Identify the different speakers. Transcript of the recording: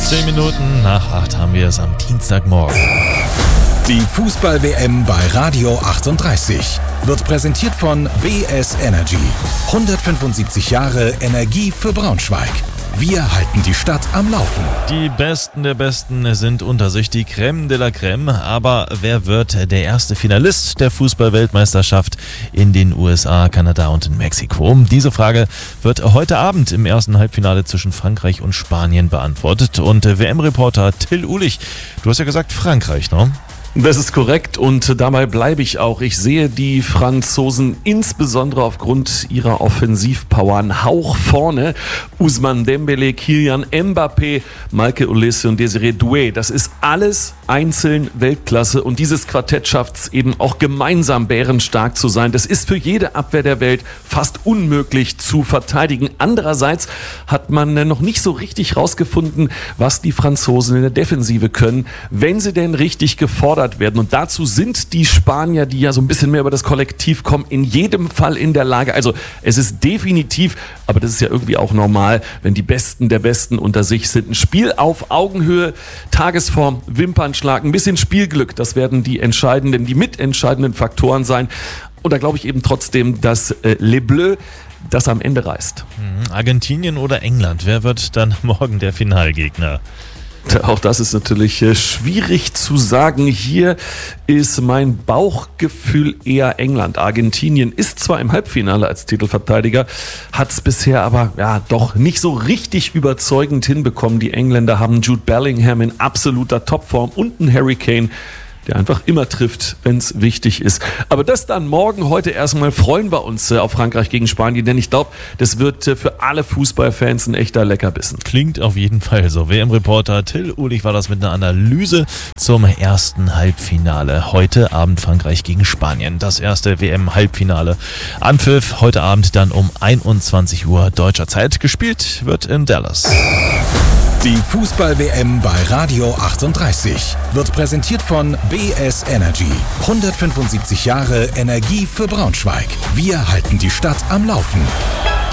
Speaker 1: 10 Minuten nach 8 haben wir es am Dienstagmorgen.
Speaker 2: Die Fußball-WM bei Radio 38 wird präsentiert von BS Energy. 175 Jahre Energie für Braunschweig. Wir halten die Stadt am Laufen.
Speaker 1: Die Besten der Besten sind unter sich, die Crème de la Crème. Aber wer wird der erste Finalist der Fußball-Weltmeisterschaft in den USA, Kanada und in Mexiko? Diese Frage wird heute Abend im ersten Halbfinale zwischen Frankreich und Spanien beantwortet. Und WM-Reporter Till Uhlich, du hast ja gesagt Frankreich, ne?
Speaker 3: Das ist korrekt und dabei bleibe ich auch. Ich sehe die Franzosen insbesondere aufgrund ihrer Offensivpower einen Hauch vorne. Ousmane Dembélé, Kylian Mbappé, Michael Olise und Désiré Doué. Das ist alles einzeln Weltklasse und dieses Quartett schafft es eben auch gemeinsam bärenstark zu sein. Das ist für jede Abwehr der Welt fast unmöglich zu verteidigen. Andererseits hat man noch nicht so richtig rausgefunden, was die Franzosen in der Defensive können, wenn sie denn richtig gefordert werden. Und dazu sind die Spanier, die ja so ein bisschen mehr über das Kollektiv kommen, in jedem Fall in der Lage. Also es ist definitiv, aber das ist ja irgendwie auch normal, wenn die Besten der Besten unter sich sind. Ein Spiel auf Augenhöhe, Tagesform, Wimpernschlag, ein bisschen Spielglück. Das werden die mitentscheidenden Faktoren sein. Und da glaube ich eben trotzdem, dass Les Bleus das am Ende reißt.
Speaker 1: Argentinien oder England? Wer wird dann morgen der Finalgegner?
Speaker 3: Auch das ist natürlich schwierig zu sagen. Hier ist mein Bauchgefühl eher England. Argentinien ist zwar im Halbfinale als Titelverteidiger, hat es bisher aber doch nicht so richtig überzeugend hinbekommen. Die Engländer haben Jude Bellingham in absoluter Topform und einen Harry Kane, der einfach immer trifft, wenn es wichtig ist. Aber das dann morgen. Heute erstmal freuen wir uns auf Frankreich gegen Spanien, denn ich glaube, das wird für alle Fußballfans ein echter Leckerbissen.
Speaker 1: Klingt auf jeden Fall so. WM-Reporter Till Uhlich war das mit einer Analyse zum ersten Halbfinale. Heute Abend Frankreich gegen Spanien. Das erste WM-Halbfinale. Anpfiff heute Abend dann um 21 Uhr deutscher Zeit. Gespielt wird in Dallas.
Speaker 2: Die Fußball-WM bei Radio 38 wird präsentiert von BS Energy. 175 Jahre Energie für Braunschweig. Wir halten die Stadt am Laufen.